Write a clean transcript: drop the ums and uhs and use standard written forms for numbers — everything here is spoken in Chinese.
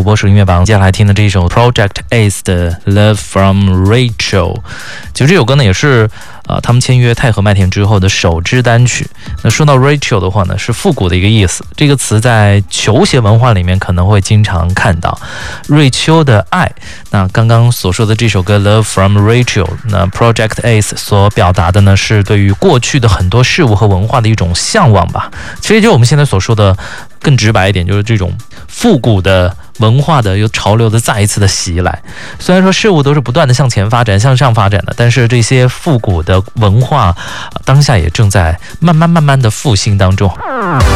土拨鼠音乐榜，接下来听的这一首 Project Ace 的 Love from Rachel。其实这首歌呢也是他们签约太和麦田之后的首支单曲。那说到 Rachel 的话呢，是复古的一个意思，这个词在球鞋文化里面可能会经常看到。瑞秋的爱，那刚刚所说的这首歌 Love from Rachel， 那 Project Ace 所表达的呢是对于过去的很多事物和文化的一种向往吧。其实就我们现在所说的更直白一点，就是这种复古的文化的有潮流的再一次的袭来。虽然说事物都是不断的向前发展向上发展的，但是这些复古的文化当下也正在慢慢的复兴当中。